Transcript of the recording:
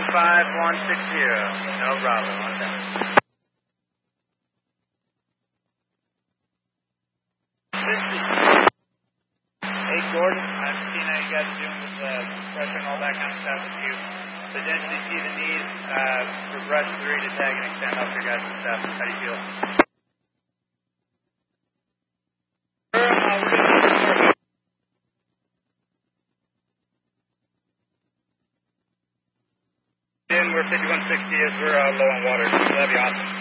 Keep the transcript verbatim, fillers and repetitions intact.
five one six zero. No Bravo. One second. Hey, Gordon. I'm seeing how you guys are doing with uh, pressure and all that kind of stuff. If you potentially see the need uh, for brush three to tag and extend off your guys' stuff, how do you feel? We're fifty-one sixty as we're uh, low on water. That'd be awesome.